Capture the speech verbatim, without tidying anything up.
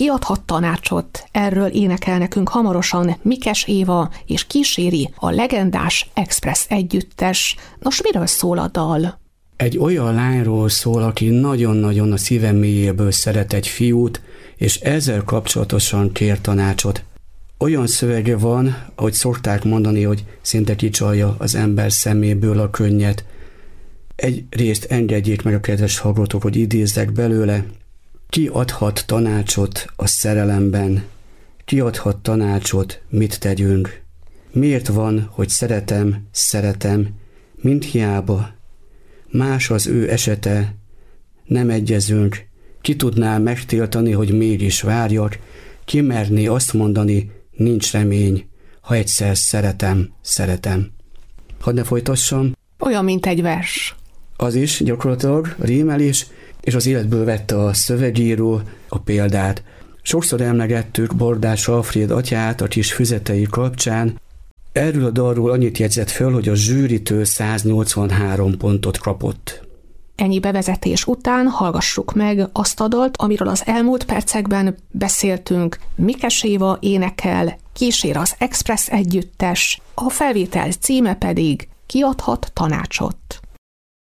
kiadhat tanácsot, erről énekel nekünk hamarosan Mikes Éva, és kíséri a legendás Express együttes. Nos, miről szól a dal? Egy olyan lányról szól, aki nagyon-nagyon a szíve mélyéből szeret egy fiút, és ezzel kapcsolatosan kér tanácsot. Olyan szövege van, ahogy szokták mondani, hogy szinte kicsalja az ember szeméből a könnyet. Egy részt engedjék meg a kedves hallgatók, hogy idézzek belőle. Ki adhat tanácsot a szerelemben? Ki adhat tanácsot, mit tegyünk? Miért van, hogy szeretem, szeretem, mint hiába? Más az ő esete, nem egyezünk. Ki tudná megtiltani, hogy mégis várjak? Ki merné azt mondani, nincs remény, ha egyszer szeretem, szeretem. Hadd ne folytassam. Olyan, mint egy vers. Az is gyakorlatilag rímelés, és az életből vette a szövegíró a példát. Sokszor emlegettük Bordás Alfréd atyát a kis füzetei kapcsán. Erről a dalról annyit jegyzett föl, hogy a zsűritől száznyolcvanhárom pontot kapott. Ennyi bevezetés után hallgassuk meg azt a dalt, amiről az elmúlt percekben beszéltünk. Mikes Éva énekel, kísér az Express együttes, a felvétel címe pedig Kiadhat tanácsot.